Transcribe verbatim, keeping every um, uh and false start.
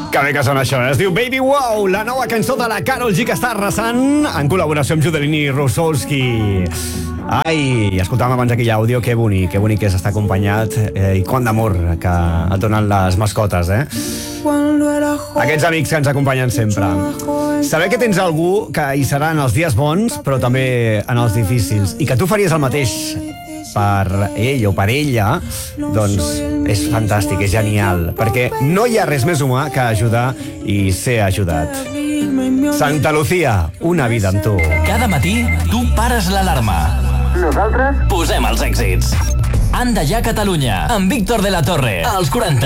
Que bé que sona això, eh? Es diu Baby Wow, la nova cançó de la Karol G que està arrasant en col·laboració amb Judelini Rossowski. Ai, escoltàvem abans aquell àudio, que bonic, que bonic és estar acompanyat eh, i quant d'amor que et donen les mascotes, eh? Aquests amics que ens acompanyen sempre. Saber que tens algú que hi serà en els dies bons, però també en els difícils, i que tu faries el mateix per ell o per ella, doncs és fantàstic, és genial, perquè no hi ha res més humà que ajudar i ser ajudat. Santa Lucía, una vida amb tu. Cada matí tu pares l'alarma. Nosaltres posem els èxits. Anda ja Catalunya, amb Víctor de la Torre, als quaranta.